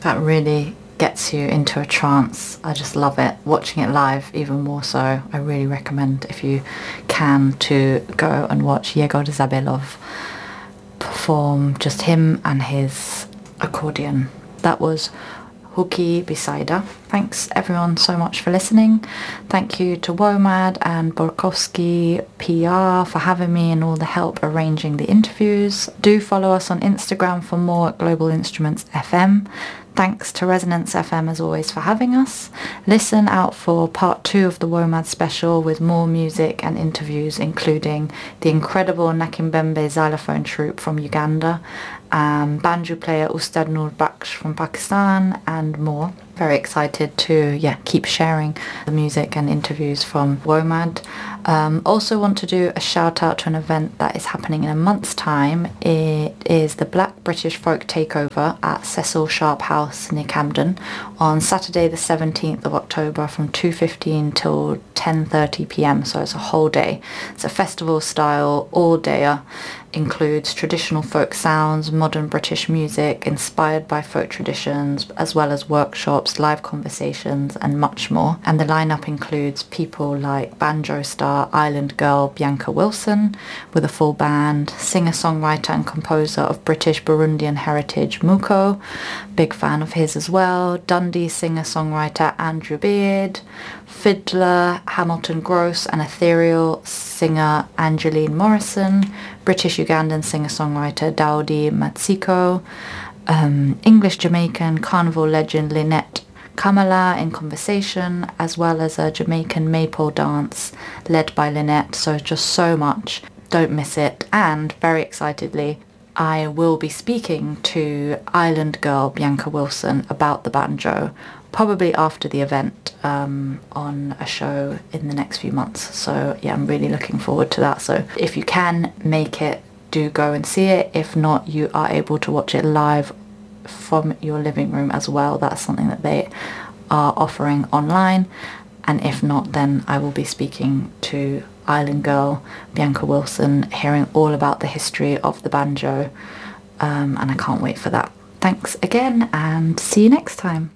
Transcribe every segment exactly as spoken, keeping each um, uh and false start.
that really gets you into a trance. I just love it. Watching it live even more so. I really recommend, if you can, to go and watch Yegor Zabelov perform, just him and his accordion. That was Huki Bisaida. Thanks everyone so much for listening. Thank you to WOMAD and Borkowski P R for having me and all the help arranging the interviews. Do follow us on Instagram for more at Global Instruments F M. Thanks to Resonance F M as always for having us. Listen out for part two of the WOMAD special with more music and interviews, including the incredible Nakimbembe xylophone troupe from Uganda, um, banjo player Ustad Nur Baksh from Pakistan, and more. Very excited to yeah keep sharing the music and interviews from WOMAD. Um, also want to do a shout out to an event that is happening in a month's time. It is the Black British Folk Takeover at Cecil Sharp House near Camden on Saturday the seventeenth of October from two fifteen till ten thirty p.m. So it's a whole day. It's a festival style all-dayer. Includes traditional folk sounds, modern British music inspired by folk traditions, as well as workshops, live conversations and much more. And the lineup includes people like banjo star Island Girl Bianca Wilson with a full band, singer-songwriter and composer of British Burundian heritage Muko, big fan of his as well, Dundee singer-songwriter Andrew Beard, fiddler Hamilton Gross and ethereal singer Angeline Morrison, British Ugandan singer-songwriter Daudi Matsiko, um, English-Jamaican carnival legend Lynette Kamala in conversation, as well as a Jamaican maypole dance led by Lynette. So just so much. Don't miss it. And very excitedly, I will be speaking to Island Girl Bianca Wilson about the banjo, probably after the event um, on a show in the next few months. So yeah, I'm really looking forward to that. So if you can make it, do go and see it. If not, you are able to watch it live from your living room as well. That's something that they are offering online. And if not, then I will be speaking to Island Girl Bianca Wilson, hearing all about the history of the banjo, um, and I can't wait for that. Thanks again and see you next time.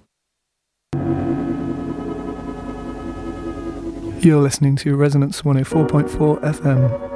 You're listening to Resonance one oh four point four F M.